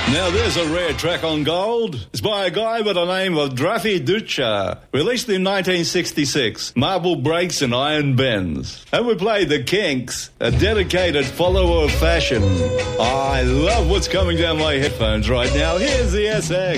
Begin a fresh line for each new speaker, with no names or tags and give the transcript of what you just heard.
Now there's a rare track on gold. It's by a guy by the name of Draffy Ducha, released in 1966. Marble Breaks and Iron Bends. And we played The Kinks, a dedicated follower of fashion. I love what's coming down my headphones right now. Here's the SX.